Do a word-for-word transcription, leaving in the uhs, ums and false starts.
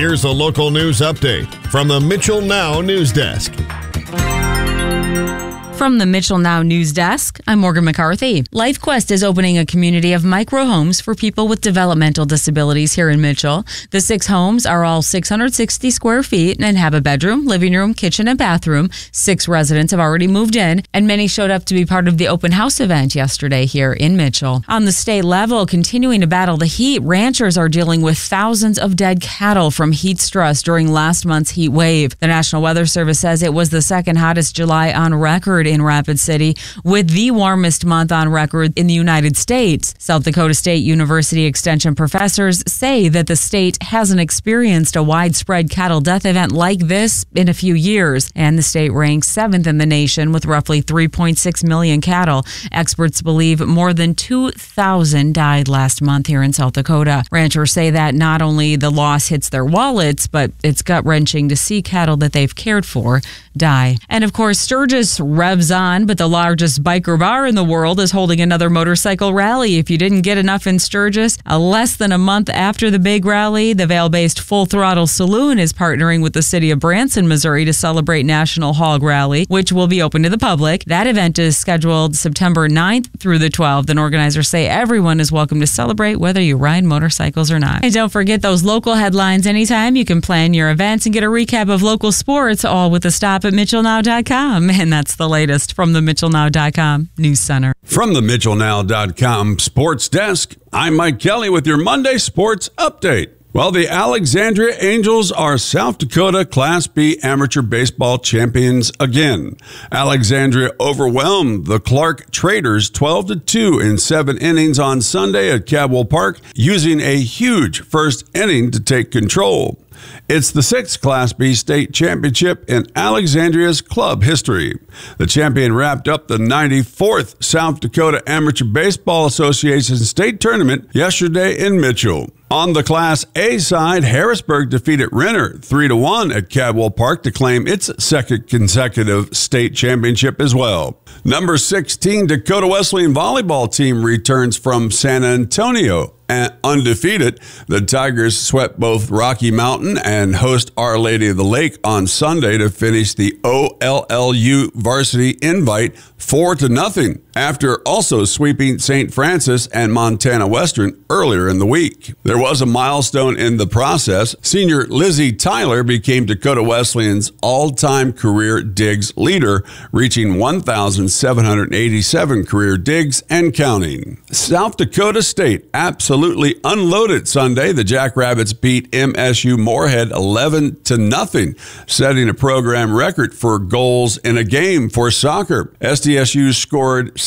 here's a local news update from the Mitchell Now News Desk. From the Mitchell Now News Desk, I'm Morgan McCarthy. LifeQuest is opening a community of micro homes for people with developmental disabilities here in Mitchell. The six homes are all six hundred sixty square feet and have a bedroom, living room, kitchen, and bathroom. Six residents have already moved in, and many showed up to be part of the open house event yesterday here in Mitchell. On the state level, continuing to battle the heat, ranchers are dealing with thousands of dead cattle from heat stress during last month's heat wave. The National Weather Service says it was the second hottest July on record in Rapid City, with the warmest month on record in the United States. South Dakota State University Extension professors say that the state hasn't experienced a widespread cattle death event like this in a few years, and the state ranks seventh in the nation with roughly three point six million cattle. Experts believe more than two thousand died last month here in South Dakota. Ranchers say that not only the loss hits their wallets, but it's gut-wrenching to see cattle that they've cared for die. And of course, Sturgis revs on, but the largest biker bar in the world is holding another motorcycle rally. If you didn't get enough in Sturgis, uh, less than a month after the big rally, the Vail-based Full Throttle Saloon is partnering with the city of Branson, Missouri to celebrate National Hog Rally, which will be open to the public. That event is scheduled September ninth through the twelfth, and organizers say everyone is welcome to celebrate whether you ride motorcycles or not. And don't forget those local headlines anytime. You can plan your events and get a recap of local sports, all with a stop at Mitchell Now dot com. And that's the latest from the Mitchell Now dot com News Center. From the Mitchell Now dot com Sports Desk, I'm Mike Kelly with your Monday Sports Update. Well, the Alexandria Angels are South Dakota Class B amateur baseball champions again. Alexandria overwhelmed the Clark Traders twelve to two in seven innings on Sunday at Cadwell Park, using a huge first inning to take control. It's the sixth Class B state championship in Alexandria's club history. The champion wrapped up the ninety-fourth South Dakota Amateur Baseball Association state tournament yesterday in Mitchell. On the Class A side, Harrisburg defeated Renner three to one at Cadwell Park to claim its second consecutive state championship as well. Number sixteen Dakota Wesleyan volleyball team returns from San Antonio. And undefeated, the Tigers swept both Rocky Mountain and host Our Lady of the Lake on Sunday to finish the O L L U varsity invite four to nothing, after also sweeping Saint Francis and Montana Western earlier in the week. There was a milestone in the process. Senior Lizzie Tyler became Dakota Wesleyan's all-time career digs leader, reaching one thousand seven hundred eighty-seven career digs and counting. South Dakota State absolutely Absolutely unloaded Sunday. The Jackrabbits beat M S U Moorhead eleven to nothing, setting a program record for goals in a game for soccer. S D S U scored